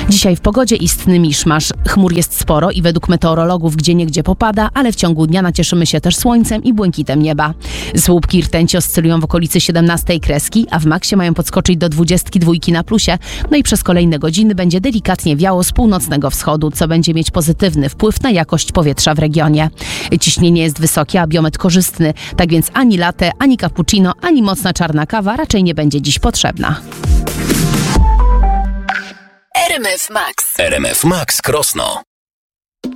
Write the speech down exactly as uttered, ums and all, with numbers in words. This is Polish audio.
Dzisiaj w pogodzie istny miszmasz. Chmur jest sporo i według meteorologów gdzieniegdzie popada, ale w ciągu dnia nacieszymy się też słońcem i błękitem nieba. Słupki rtęci oscylują w okolicy siedemnastej kreski, a w maksie mają podskoczyć do dwudziestki dwójki na plusie. No i przez kolejne godziny będzie delikatnie wiało z północnego wschodu, co będzie mieć pozytywny wpływ na jakość powietrza w regionie. Ciśnienie jest wysokie, a biometr korzystny, tak więc ani latte, ani cappuccino, ani mocna czarna kawa raczej nie będzie dziś potrzebna. R M F Max. R M F Max Krosno.